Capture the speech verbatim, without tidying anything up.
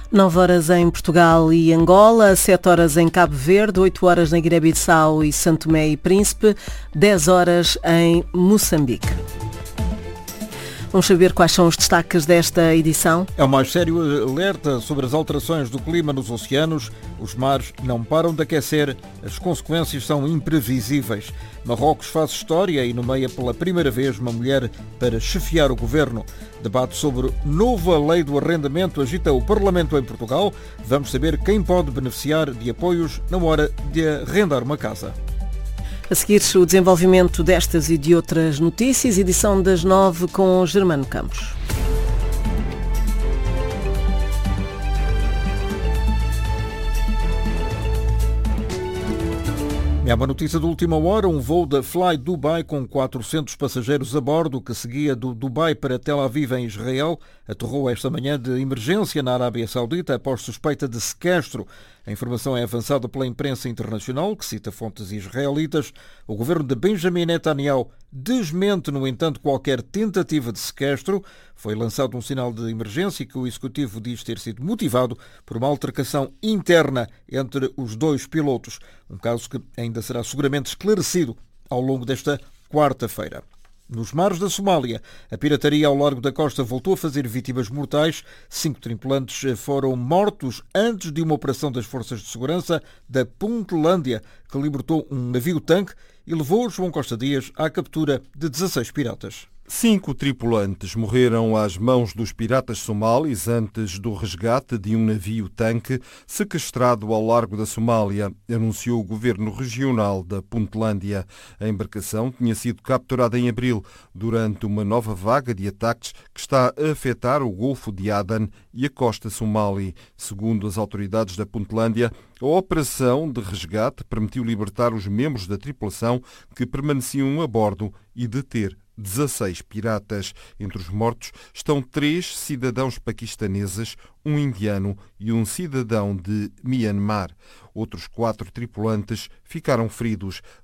nove horas em Portugal e Angola, sete horas em Cabo Verde, oito horas na Guiné-Bissau e São Tomé e Príncipe, dez horas em Moçambique. Vamos saber quais são os destaques desta edição. É o mais sério alerta sobre as alterações do clima nos oceanos. Os mares não param de aquecer, as consequências são imprevisíveis. Marrocos faz história e nomeia pela primeira vez uma mulher para chefiar o governo. Debate sobre nova lei do arrendamento agita o Parlamento em Portugal. Vamos saber quem pode beneficiar de apoios na hora de arrendar uma casa. A seguir, o desenvolvimento destas e de outras notícias, edição das nove com Germano Campos. É uma notícia de última hora. Um voo da Fly Dubai com quatrocentos passageiros a bordo que seguia do Dubai para Tel Aviv, em Israel, aterrou esta manhã de emergência na Arábia Saudita após suspeita de sequestro. A informação é avançada pela imprensa internacional, que cita fontes israelitas. O governo de Benjamin Netanyahu desmente, no entanto, qualquer tentativa de sequestro. Foi lançado um sinal de emergência que o executivo diz ter sido motivado por uma altercação interna entre os dois pilotos. Um caso que ainda será seguramente esclarecido ao longo desta quarta-feira. Nos mares da Somália, a pirataria ao largo da costa voltou a fazer vítimas mortais. Cinco tripulantes foram mortos antes de uma operação das forças de segurança da Puntlandia, que libertou um navio-tanque e levou João Costa Dias à captura de dezasseis piratas. Cinco tripulantes morreram às mãos dos piratas somalis antes do resgate de um navio-tanque sequestrado ao largo da Somália, anunciou o governo regional da Puntlandia. A embarcação tinha sido capturada em abril durante uma nova vaga de ataques que está a afetar o Golfo de Aden e a costa somali. Segundo as autoridades da Puntlandia, a operação de resgate permitiu libertar os membros da tripulação que permaneciam a bordo e deter dezasseis piratas. Entre os mortos estão três cidadãos paquistaneses, um indiano e um cidadão de Myanmar. Outros quatro tripulantes ficaram feridos.